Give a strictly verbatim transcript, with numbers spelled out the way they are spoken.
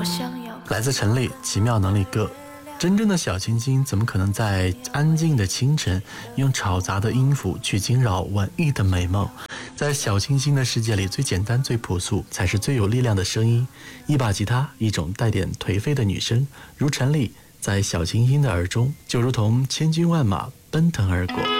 来自陈粒《奇妙能力歌》。真正的小清新怎么可能在安静的清晨用吵杂的音符去惊扰文艺的美梦？在小清新的世界里，最简单最朴素才是最有力量的声音。一把吉他，一种带点颓废的女声，如陈粒在小清新的耳中，就如同千军万马奔腾而过。